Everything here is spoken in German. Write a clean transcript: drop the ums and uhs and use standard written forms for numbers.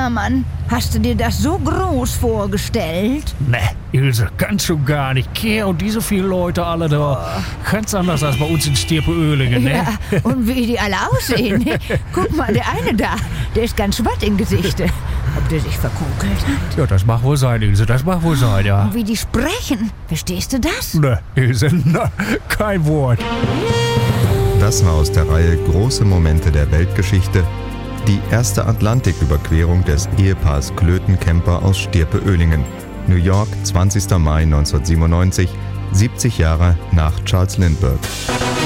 Hermann, hast du dir das so groß vorgestellt? Ne, Ilse, ganz und gar nicht. Kehr und diese vielen Leute alle da. Ganz anders als bei uns in Stirpe-Oehlingen, ne? Ja, und wie die alle aussehen. Ne? Guck mal, der eine da, der ist ganz schwatt im Gesicht. Ob der sich verkokelt hat? Ja, das mag wohl sein, Ilse, das mag wohl sein, ja. Und wie die sprechen, verstehst du das? Ne, Ilse, na, kein Wort. Das war aus der Reihe Große Momente der Weltgeschichte die erste Atlantiküberquerung des Ehepaars Klöten-Kemper aus Stirpe-Oehlingen. New York, 20. Mai 1997, 70 Jahre nach Charles Lindbergh.